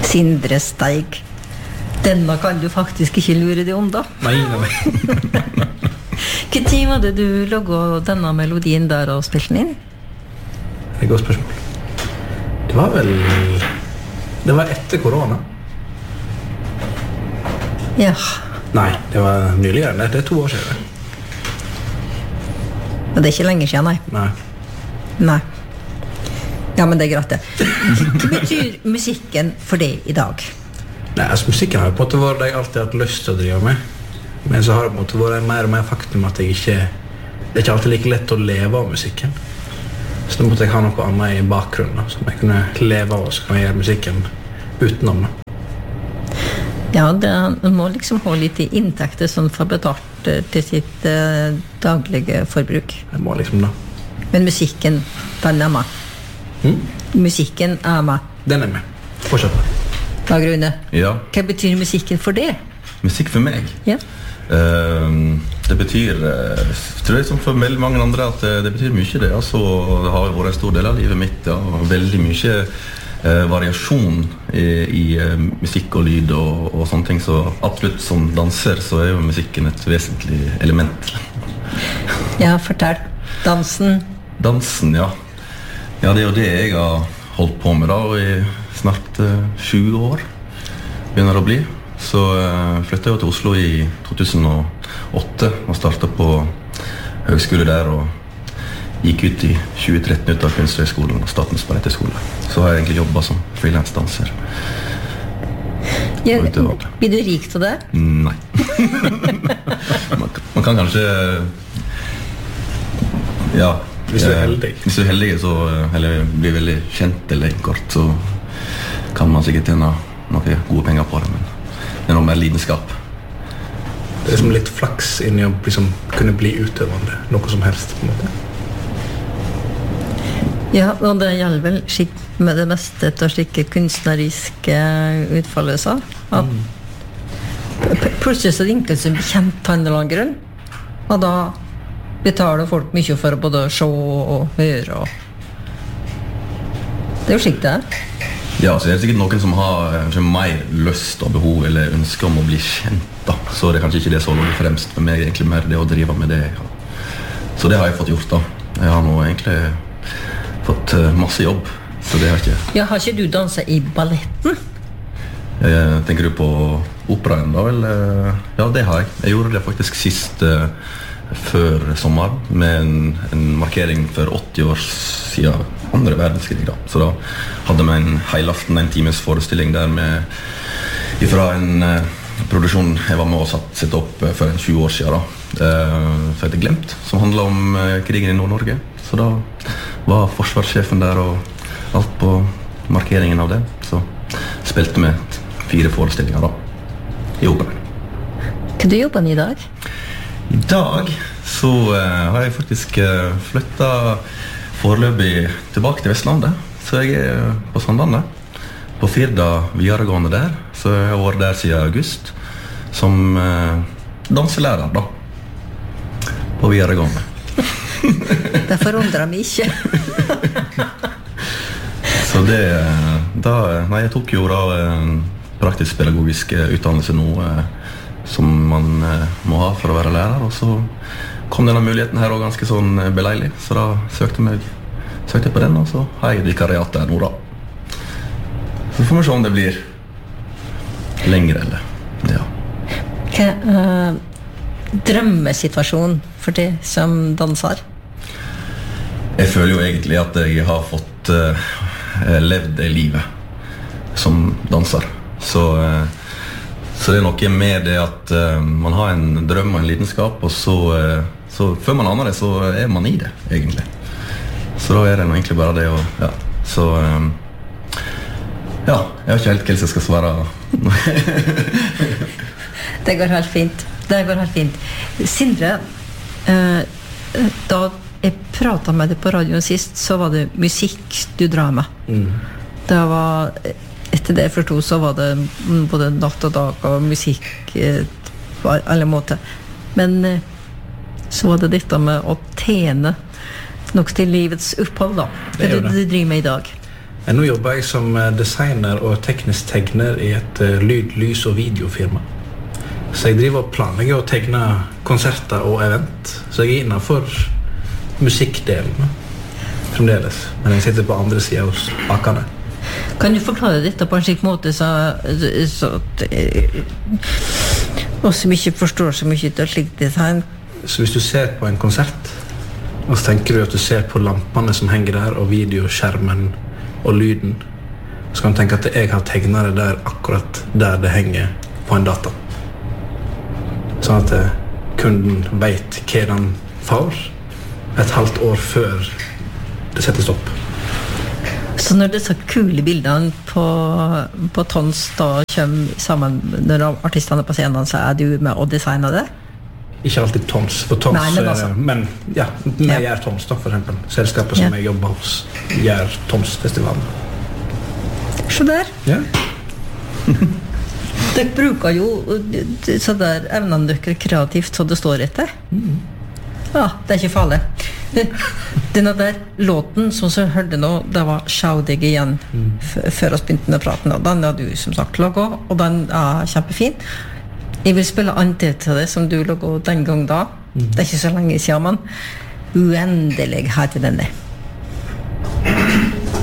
Sindre Steig. Denne kan du faktisk ikke lure deg om, da. Nei. Hva tid var det du laget denne melodien der og spilte den inn? Det er et godt spørsmål. Det var etter korona. Ja. Nei, det var nyligere. Det er 2 år siden. Men det er ikke lenge siden, nei. Nei. Ja, men det er greit det. Hva betyr musikken for deg i dag? Nei, altså musikken har på en måte vært det jeg alltid har hatt lyst til å drive med. Men så har det på en måte vært mer og mer faktum at det er ikke alltid like lett å leve av musikken. Så da måtte jeg ha noe annet i bakgrunnen, som jeg kunne leve av, og så kan jeg gjøre musikken utenom det. Ja, man må liksom ha litt inntekter som får betalt til sitt daglige forbruk. Jeg må liksom det. Men musikken, den er med. Musikken er med. Den er med. Fortsett. Dag Rune, Ja. hva betyr musikken for deg? Musikk for meg? Ja. Det betyr, tror jeg som for veldig mange andre, at det betyr mye det. Altså, det har vært en stor del av livet mitt, ja, og veldig mye variasjon i musikk og lyd og sånne ting, så absolutt som danser så er jo musikken et vesentlig element. Ja, fortell. Dansen. Dansen, ja. Ja, det er jo det jeg har holdt på med da, i snart 20 år begynner å bli. Så flyttet jeg jo til Oslo i 2008 og startet på høgskole der og gikk ut i 2013 ut av Kunsthøgskolen og Statens Balletthøgskole. Så har jeg egentlig jobbet som freelance-danser. Ja, blir du rik til det? Nei. man kan kanskje ja, hvis du er heldig. Hvis du er heldig så, eller blir veldig kjent eller kort, så kan man sikkert tjene noen gode penger på det, men det er noe mer lidenskap. Det er liksom litt flaks inni å liksom kunne bli utøvende, noe som helst på en måte. Ja, og det gjelder vel med det meste av slike kunstneriske utfallelser. Plutselig så er det enkelt som bekjent av en eller annen grunn, og da betaler folk mye for å både se og høre. Det er jo slik det er. Ja, så er det sikkert noen som har mer lyst og behov eller ønsker om å bli kjent da. Så det er kanskje ikke det som ligger fremst for meg, egentlig mer det å drive med det jeg har. Så det har jeg fått gjort da. Jeg har nå egentlig fått masse jobb, så det har ikke... Ja, har ikke du danset i balletten? Tenker du på operaen da, eller? Ja, det har jeg. Jeg gjorde det faktisk sist før sommer med en markering for 80 år siden andre verdenskrig da. Så da hadde vi en heilaften, en times forestilling der med ifra en produksjon jeg var med og sette opp for 20 år siden da, for jeg glemt, som handlet om krigen i Nord-Norge. Så da var forsvarssjefen der og alt på markeringen av det. Så spilte vi 4 forestillinger da, i operaen. Hva du jobber i dag? I dag så har jeg faktisk flyttet foreløpig tilbake til Vestlandet. Så jeg er på Sandlandet, på Firda videregående der. Så jeg har vært der siden august, som danselærer da, på videregående. Det forundrer meg ikke. Så det, jeg tok jo da praktisk pedagogisk utdannelse nå, som man må ha for å være lærer, og så kom denne muligheten her også ganske sånn beleilig, så da søkte jeg på den, og så har jeg et vikariat der nå da. Så får vi se om det blir lengre, eller ja. Hva drømmesituasjon for det som danser? Jeg føler jo egentlig at jeg har fått levd det livet som danser, så det er noe med det at man har en drøm og en lidenskap, og så før man aner det, så er man i det, egentlig. Så da er det egentlig bare det å, ja, så ja, jeg vet ikke helt hva jeg skal svare. Det går helt fint. Det går helt fint. Sindre, da jeg pratet med deg på radioen sist, så var det musikk du drar med. Det var... Etter det jeg forstod, så var det både natt og dag og musikk på alle måter. Men så var det dette med å tjene nok til livets opphold da. Hva du driver med i dag? Nå jobber jeg som designer og teknisk tegner I et lyd-, lys- og videofirma. Så jeg driver og planlegger og tegner konserter og event. Så jeg innenfor musikkdelen fremdeles. Men jeg sitter på andre siden hos bakerne. Kan du forklare dette på en slik måte så at oss som ikke forstår så mye av slik design? Så hvis du ser på en konsert, og så tenker du at du ser på lampene som henger der, og videoskjermen og lyden, så kan du tenke at jeg har tegnet det der akkurat der det henger på en data. Sånn at kunden vet hva den får et halvt år før det setter stopp. Så når disse kule bildene på Tons da kommer sammen når artistene på scenen, så du med å designe det? Ikke alltid Tons, for Tons men ja, vi gjør Tons da, for eksempel. Selskapet som jeg jobber hos gjør Tons-festivalen. Så der. Ja. Dere bruker jo så der evnene dere kreativt så det står etter. Ja, det ikke farlig. Denne der låten som så hørte nå, det var Sjau deg igjen før oss begynte å prate nå. Den har du som sagt laget, og den kjempefin. Jeg vil spille andre til det som du laget den gang da. Det ikke så lenge siden, men uendelig her til denne.